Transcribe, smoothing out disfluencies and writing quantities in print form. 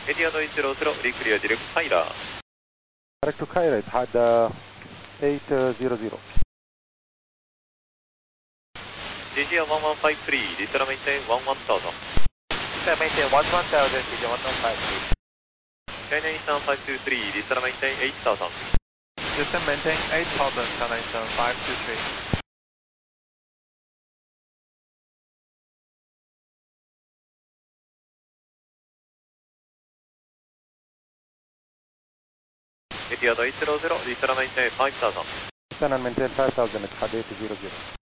Etihad 100, reclear direct Kyra. Direct to Kyra, Etihad 800. DGR 1153, Litra maintain 11000. Litra maintain 11000, DGR 1153. China Eastern 523, Litra maintain 8000. Litra maintain 8000, China Eastern 523. Etihad 800, Litra maintain 5000. Listen and maintain 5000 at Etihad 800.